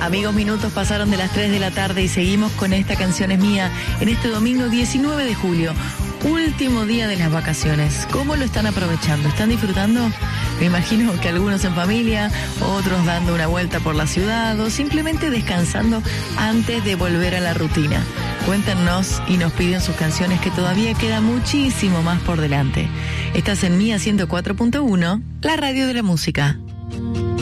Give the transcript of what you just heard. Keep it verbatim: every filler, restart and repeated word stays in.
Amigos, minutos pasaron de las tres de la tarde y seguimos con Esta Canción Es Mía en este domingo diecinueve de julio, último día de las vacaciones. ¿Cómo lo están aprovechando? ¿Están disfrutando? Me imagino que algunos en familia, otros dando una vuelta por la ciudad o simplemente descansando antes de volver a la rutina. Cuéntenos y nos piden sus canciones, que todavía queda muchísimo más por delante. Estás en Mía ciento cuatro punto uno, la radio de la música.